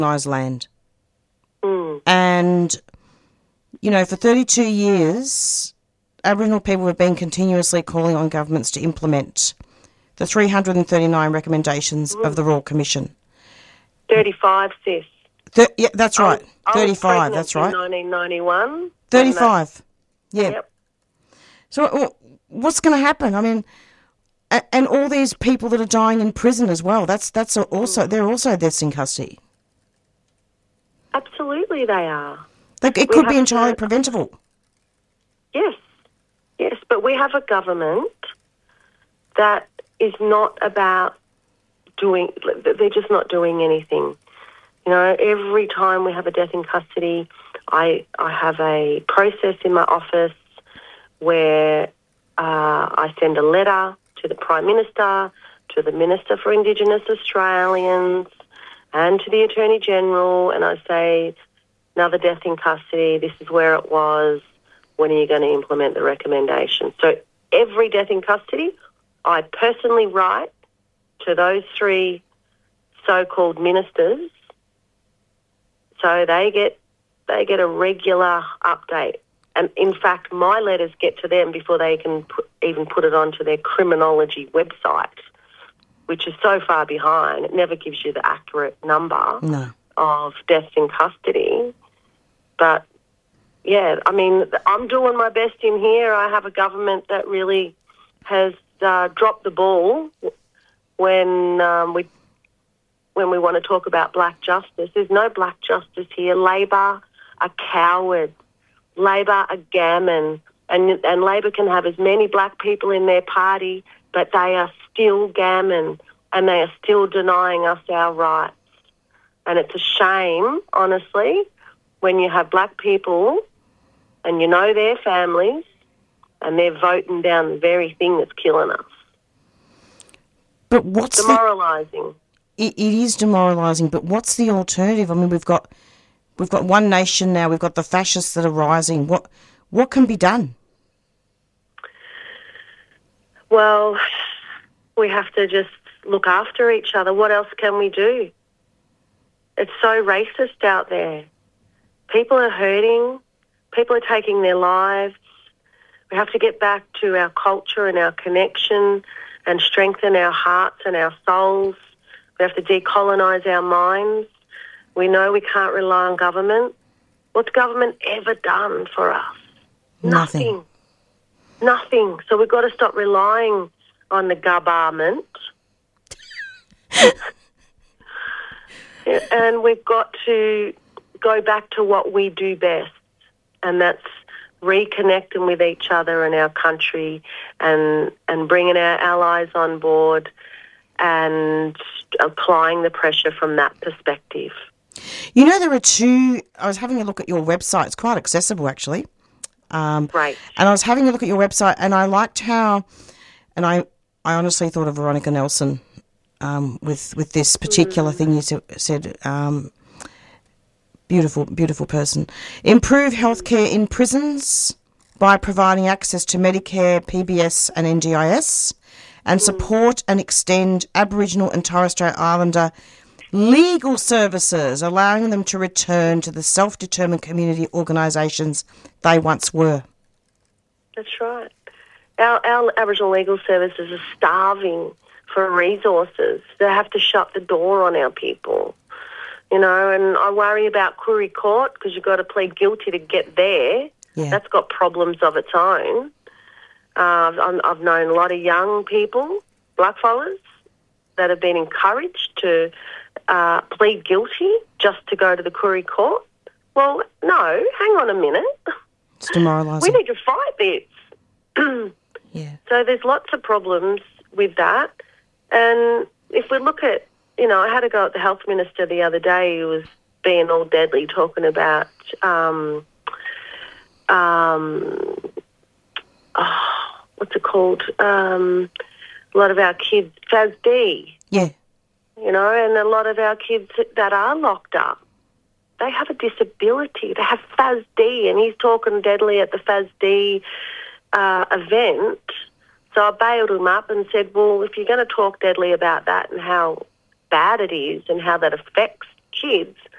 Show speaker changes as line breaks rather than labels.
land.
Mm.
And, for 32 years, Aboriginal people have been continuously calling on governments to implement the 339 recommendations of the Royal Commission.
35, sis.
Yeah, that's right.
I was
35, that's right.
in 1991.
35. Yeah.
Yep.
So what's going to happen? I mean, and all these people that are dying in prison as well, that's also, they're also deaths in custody.
Absolutely they are.
It could be entirely preventable.
Yes, but we have a government that is not about they're just not doing anything. Every time we have a death in custody, I have a process in my office where I send a letter to the Prime Minister, to the Minister for Indigenous Australians, and to the Attorney General, and I say, another death in custody, this is where it was, when are you going to implement the recommendation? So every death in custody, I personally write to those three so-called ministers, so they get a regular update. And in fact, my letters get to them before they can even put it onto their criminology website, which is so far behind. It never gives you the accurate number of deaths in custody. But, yeah, I mean, I'm doing my best in here. I have a government that really has dropped the ball when we want to talk about black justice. There's no black justice here. Labor are cowards. Labor are gammon. And Labor can have as many black people in their party, but they are still gammon and they are still denying us our rights. And it's a shame, honestly, when you have black people and their families and they're voting down the very thing that's killing us.
But what's
demoralising?
It is demoralising, but what's the alternative? I mean, we've got One Nation now, we've got the fascists that are rising. What can be done?
Well, we have to just look after each other. What else can we do? It's so racist out there. People are hurting. People are taking their lives. We have to get back to our culture and our connection and strengthen our hearts and our souls. We have to decolonise our minds. We know we can't rely on government. What's government ever done for us? Nothing. So we've got to stop relying on the government. And we've got to go back to what we do best, and that's reconnecting with each other and our country and bringing our allies on board and applying the pressure from that perspective.
There are two... I was having a look at your website. It's quite accessible, actually.
Right. And
I was having a look at your website and I liked how... And I honestly thought of Veronica Nelson with this particular thing you said. Beautiful person. Improve healthcare in prisons by providing access to Medicare, PBS and NDIS, and support and extend Aboriginal and Torres Strait Islander legal services, allowing them to return to the self-determined community organisations they once were.
That's right. Our Aboriginal legal services are starving for resources. They have to shut the door on our people. And I worry about Koori Court because you've got to plead guilty to get there.
Yeah.
That's got problems of its own. I've known a lot of young people, blackfellas, that have been encouraged to plead guilty just to go to the Koori Court. Well, no, hang on a minute.
It's demoralising.
We need to fight this.
Yeah.
So there's lots of problems with that. And if we look at, I had a go at the health minister the other day who was being all deadly talking about what's it called? A lot of our kids, FASD.
Yeah.
And a lot of our kids that are locked up, they have a disability. They have FASD, and he's talking deadly at the FASD event. So I bailed him up and said, well, if you're going to talk deadly about that and how bad it is and how that affects kids